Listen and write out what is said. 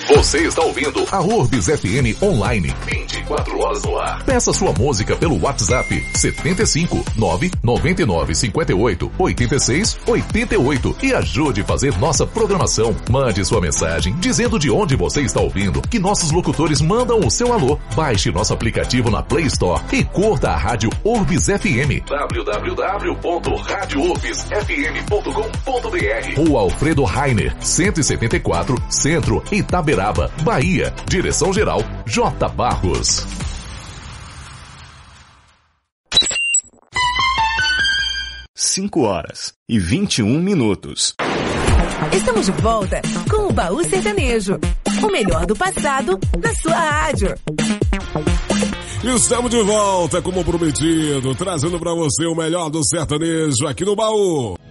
Você está ouvindo a Urbs FM Online. 24 horas no ar. Peça sua música pelo WhatsApp 75 999 58 86 88 e ajude a fazer nossa programação. Mande sua mensagem dizendo de onde você está ouvindo, que nossos locutores mandam o seu alô. Baixe nosso aplicativo na Play Store e curta a Rádio Urbs FM. www.radiourbsfm.com.br. Rua Alfredo Rainer, 174, Centro, Itaberaba, Bahia. Direção-geral, J. Barros. Cinco horas e 21 minutos. Estamos de volta com o Baú Sertanejo. O melhor do passado na sua rádio. Estamos de volta, como prometido, trazendo pra você o melhor do sertanejo aqui no Baú.